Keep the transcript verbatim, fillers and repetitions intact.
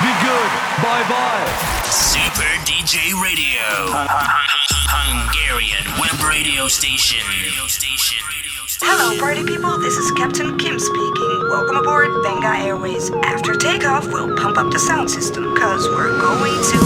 Be good. Bye bye. Super D J Radio. Hungarian web radio station. Hello, party people. This is Captain Kim speaking. Welcome aboard Venga Airways. After takeoff, we'll pump up the sound system, cause we're going to